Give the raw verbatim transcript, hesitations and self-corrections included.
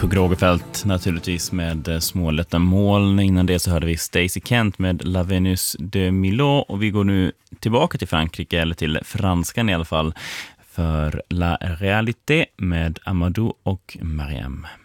Hugo Rogefeldt naturligtvis med Små lätta moln. Innan det så hörde vi Stacey Kent med La Venus de Milo, och vi går nu tillbaka till Frankrike, eller till franskan i alla fall, för La Réalité med Amadou och Mariam.